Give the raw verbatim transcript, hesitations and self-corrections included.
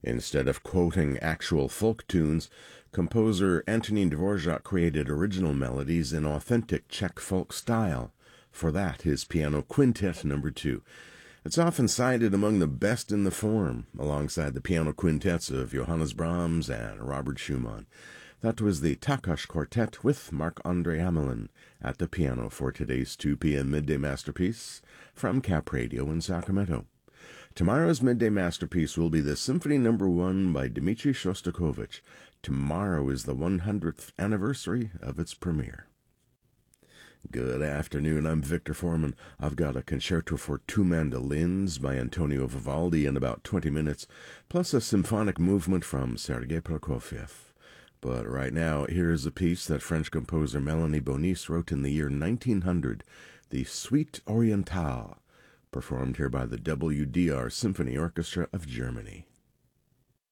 Instead of quoting actual folk tunes, composer Antonín Dvorak created original melodies in authentic Czech folk style. For that, his Piano Quintet number two. It's often cited among the best in the form, alongside the piano quintets of Johannes Brahms and Robert Schumann. That was the Takács Quartet with Marc-André Hamelin at the piano for today's two p.m. Midday Masterpiece from Cap Radio in Sacramento. Tomorrow's Midday Masterpiece will be the Symphony Number One by Dmitri Shostakovich. Tomorrow is the one hundredth anniversary of its premiere. Good afternoon, I'm Victor Foreman. I've got a concerto for two mandolins by Antonio Vivaldi in about twenty minutes, plus a symphonic movement from Sergei Prokofiev. But right now, here is a piece that French composer Melanie Bonis wrote in the year nineteen hundred, the Suite Orientale, performed here by the W D R Symphony Orchestra of Germany.